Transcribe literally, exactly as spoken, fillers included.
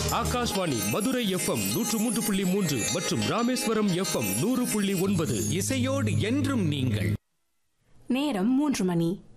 Akashvani Madurai FM நூற்று மூன்று புள்ளி மூன்று மற்றும் ராமேஸ்வரம் எஃப்எம் நூறு புள்ளி ஒன்பது. இசையோடு என்றும் நீங்கள். நேரம் மூன்று மணி.